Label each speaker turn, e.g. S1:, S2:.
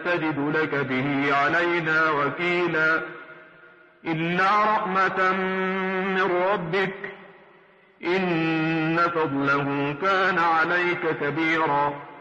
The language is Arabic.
S1: تجد لك به علينا وكيلا إلا رحمة من ربك إن فضله كان عليك كبيرا